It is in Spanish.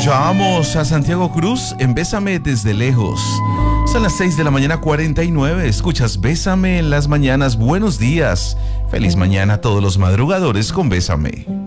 Escuchábamos a Santiago Cruz en Bésame desde lejos. Son las 6:49. Escuchas Bésame en las mañanas. Buenos días. Feliz mañana a todos los madrugadores con Bésame.